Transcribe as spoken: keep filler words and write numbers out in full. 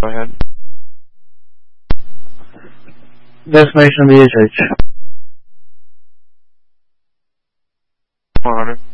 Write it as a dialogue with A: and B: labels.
A: Go ahead.
B: Destination B H H.
A: one hundred.